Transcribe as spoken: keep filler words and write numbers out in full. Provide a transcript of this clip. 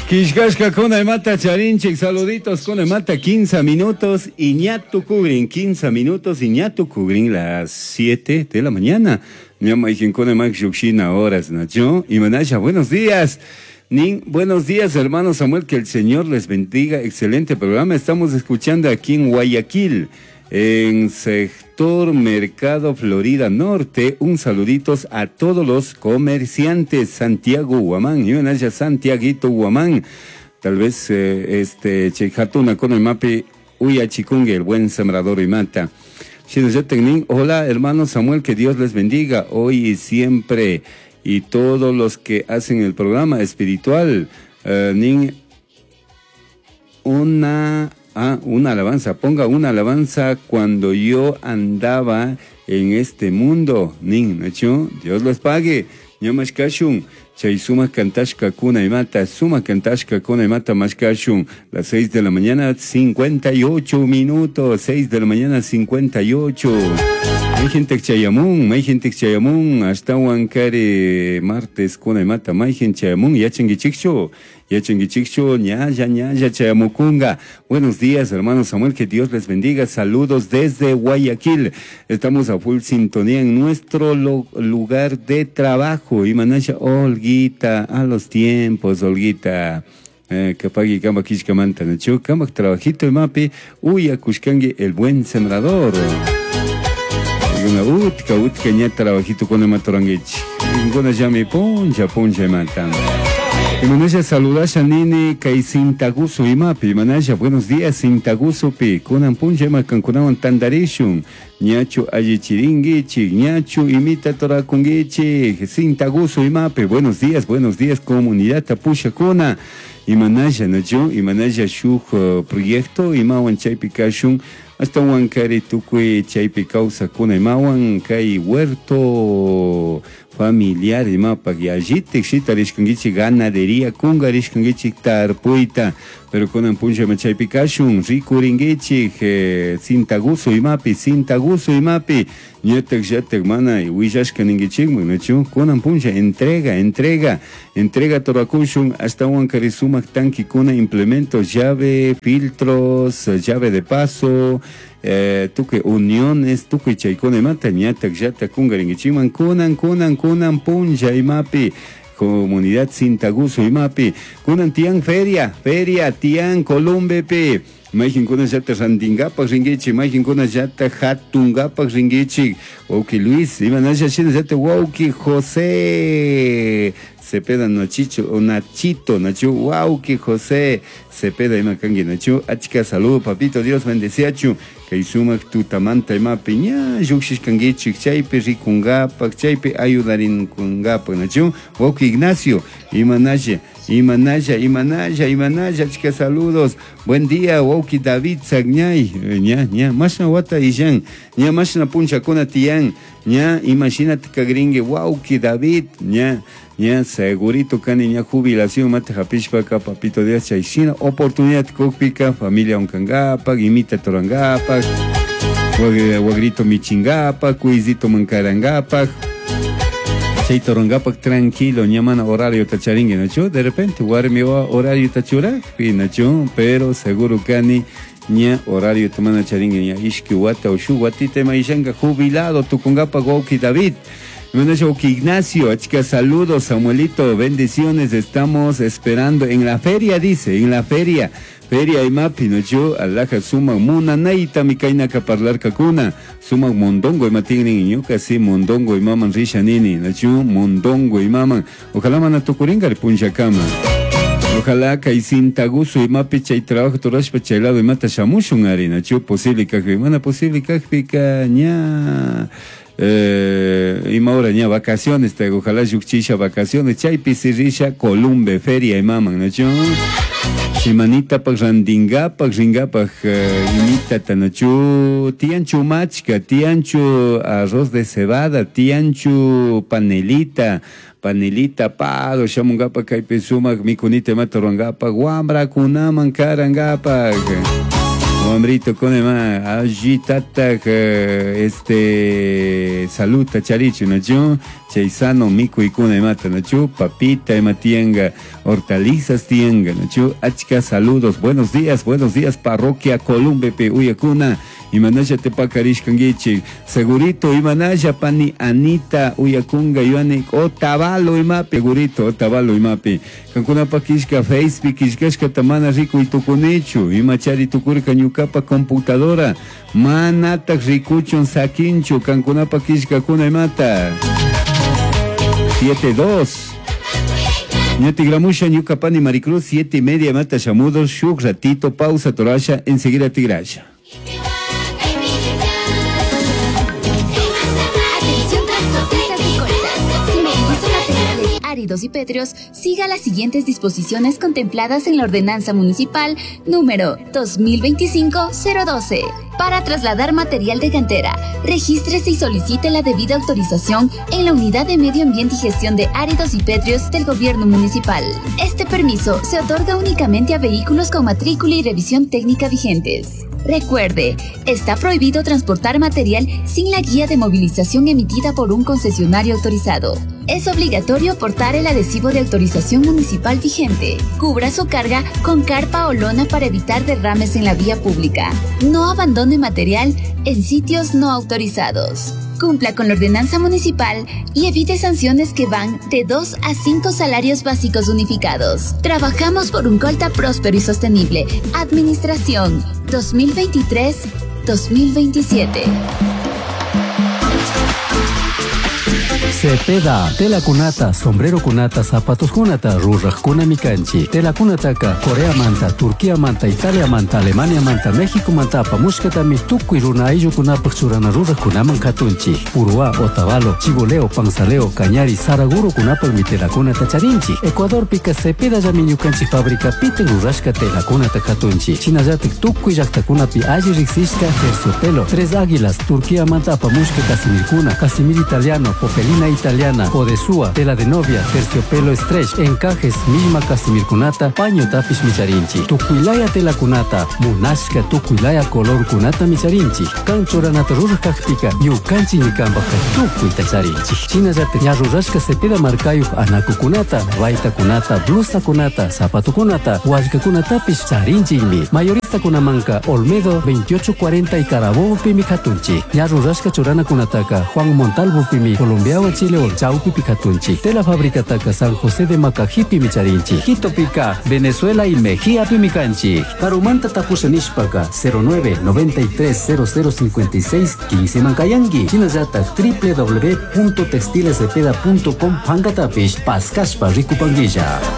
Kishkashka con el mata charinchik, saluditos con el mata quince minutos, Iñatu Kugrin, quince minutos, Iñatu Kugrin, las siete de la mañana. Mi ama y con el Max Yuxina horas, Nacho, y Manasha, buenos días. Nin, buenos días, hermano Samuel, que el Señor les bendiga, excelente programa. Estamos escuchando aquí en Guayaquil, en sector Mercado Florida Norte. Un saluditos a todos los comerciantes. Santiago Huamán, y una ya Santiaguito Huamán. Tal vez eh, este Chejatuna con el mape Uya Chikungue, el buen sembrador y mata. Hola, hermano Samuel, que Dios les bendiga hoy y siempre, y todos los que hacen el programa espiritual. Uh, nin una Ah, una alabanza, ponga una alabanza cuando yo andaba en este mundo. Nin, ¿no? Dios los pague. Ñamashkashun, chay suma cantashka kuna y mata, suma cantashka kuna y mata mashkashun. Las seis de la mañana, cincuenta y ocho minutos, seis de la mañana, cincuenta y ocho. Hay gente que chayamun, hay gente que chayamun, hasta Huancare, martes kuna y mata, hay gente chayamun, ya chengichiksho. Yachengichiksho, ñaya, ñaya, chayamukunga. Buenos días, hermano Samuel, que Dios les bendiga. Saludos desde Guayaquil. Estamos a full sintonía en nuestro lo, lugar de trabajo. Y manasha, Olguita, a los tiempos, Olguita. Eh, Capagui, Kamba, Kishkamanta, Nacho, Kamba, trabajito y mapi, Uya, Kushkangi, el buen sembrador. Una utka, utka, ña, trabajito con el matoranguich. Una llame, poncha, poncha, y matan. Y manasha saluda a Nini Kai Sintaguso y Mapi. Manasha, buenos días, Sintaguso Pi. Kunan punja makan kunawan tandarishun. Ñachu ayichiringichi, ñachu imita torakungichi. Sintaguso y Mapi. Buenos días, buenos días, comunidad Tapusha Kuna. Y manasha, nacho, y manasha shuk uh, proyecto, y mawan chaypi kashun. Hasta Huancari tukui chaypi causa kuna, y mawan kai huerto familiar y mapa que allí te existe rishkangichi ganadería kunga rishkangichi tarpuita, pero con un punche machay picashun rikuringichi sintaguso y mapi sintaguso y mapi ñetek jetek mana y wishashkaningichi munachu con un punche entrega entrega entrega torakushun hasta Huancari sumak tanki kuna implementos llave filtros llave de paso. Eh, tuque uniones, tuque chaykone mata, ñatak yata kungaringichiman, kunan, kunan, kunan, punja y mapi, comunidad Sintaguso y mapi, kunan tian feria, feria, tian Colombepe, Majin kuna yata randingapak ringichi, majin kuna yata hatungapak ringichi, Wauki Luis, iban a yachina yata Wauki José, Cepeda Nachicho, o Nachito, Nacho, Wauki José, Cepeda y Macangi, Nacho, Achika, saludo, papito, Dios bendeciachu, Kaisumak tutamanta y mapiña, Yuxish Kangichi, Chaipe, Rikungapak, Chaipe, ayudarin Kungapak, Nacho, Wauki Ignacio, Imanaya, Imanaya, Imanaya, Imanaya, Achika, saludos, buen día, Wauki David Sagñay, ña, ña, Masna Wata Ijan, ña, Masna Puncha Kuna Tian, ña, imagínate que gringue, Wauki David, ña, ña, segurito cani, ña, jubilación, mate japishpaka, papito de Chaishina, oportunidad kokpika, familia Onkangapak, imita Torangapak, Wagrito Michingapak, Cuisito Mancarangapak, Chay Torangapak, tranquilo, ñamana horario tacharingue, ¿nacho? De repente, guarme horario tachurak, ¿nacho? Pero seguro cani, ña, horario tomana charingue, ña, ishki wata o shu, watite maishanga, jubilado, Tukungapak, Wauki David. Ignacio, chica, saludos, Samuelito, bendiciones, estamos esperando en la feria, dice, en la feria, feria y mapi, no yo, alaja suma, muna, naita, mi kaina parlar kakuna, suma mondongo y matigni, yo casi mondongo y maman risha nini, no yo, mondongo y maman, ojalá mana tucuringa puncha cama. Ojalá que hay Sintaguso y mapi chay trabajo torashpa chaylado y mata shamushun arena, yo posible que mana posible que ña. Eh, y maura ña vacaciones, te ojalá yukchisha vacaciones, chaypi sirisha Columbe, feria y maman, ¿no? Chimanita pa randinga pa ringa pa imita tanachu, tianchu machka, tianchu arroz de cebada, tianchu panelita, panelita pado, shamungapa kaipe sumak, mikunite matorangapa, guambra kunaman karangapa. Hombrito con ema agitata este saluta charicho, ¿no? chaisano miku ikuna imata, nachu, papita ima tienga, hortalizas tienga, nachu, achka saludos, buenos días, buenos días, parroquia Columbepe, uyakuna, imanaya tepakarishkangichi, segurito, imanaya pani Anita, uyakunga, yuanik, otavalo imapi, segurito, otavalo imapi, kankuna pakishka, Facebook, ishkashka tamana rico y tukunichu, imachari tukurka nyukapa computadora, manatak rikuchon sakinchu, kankuna pakishka kuna imata. siete dos. Ñatigramusha, Ñucapani, Maricruz, siete y media, mata shamudos, shuk, ratito, pausa, torasha, enseguida tigrasha. Áridos y pétreos, siga las siguientes disposiciones contempladas en la Ordenanza Municipal número dos mil veinticinco cero doce. Para trasladar material de cantera, regístrese y solicite la debida autorización en la Unidad de Medio Ambiente y Gestión de Áridos y Pétreos del Gobierno Municipal. Este permiso se otorga únicamente a vehículos con matrícula y revisión técnica vigentes. Recuerde, está prohibido transportar material sin la guía de movilización emitida por un concesionario autorizado. Es obligatorio portar el adhesivo de autorización municipal vigente. Cubra su carga con carpa o lona para evitar derrames en la vía pública. No abandone material en sitios no autorizados. Cumpla con la ordenanza municipal y evite sanciones que van de dos a cinco salarios básicos unificados. Trabajamos por un Colta próspero y sostenible. Administración dos mil veintitrés dos mil veintisiete. Cepeda, tela kunata, sombrero kunata, zapatos kunata, rurrak kuna mikanchi. Tela kunataka, Corea manta, Turquía manta, Italia manta, Alemania manta, México manta, pamushkatami tukui runa ayllu kunapak churana rurrak kunaman katunchi. Urua, Otavalo, Chiboleo, Panzaleo, Cañari, Saraguro kunapak mi tela kunata charinchi. Ecuador pika Cepeda yamiñukanchi fábrica piten rurashka tela kunata katunchi. Chinayatik tukui yakta kunapi ayi riksishka terciopelo. Tres águilas, Turquía manta, pamushka casimir kuna, casimir italiano, popelina italiana, podesúa, tela de novia, terciopelo stretch, encajes, misma casimir kunata, paño tapis micharinchi. Tukuilaya tela kunata, munashka tukuilaya color kunata micharinchi. Kanchoranata rurkakpika, yukanchi nikambaka tukui tacharinchi. Chinayate ñarurashka Cepeda markayu anaku kunata, raita kunata, blusa kunata, zapato kunata, huashka kunatapis charinchimi. Mayorista kunamanka, Olmedo veintiocho cuarenta y Carabobo pimi katunchi. Ñarurashka chorana kunataka, Juan Montalvo pimi, Colombiawa Chile ol chaupi picatunchi. Tela fábrica taca San José de Macajipi micharinchi. Quito pica, Venezuela y Mejía pimicanchi. Carumanta tapusanishpaka cero nueve noventa y tres cero cero cincuenta y seis quince mancayangi. Chinayata w w w punto textiles cepeda punto com hangatapish pascashpa ricupanguilla.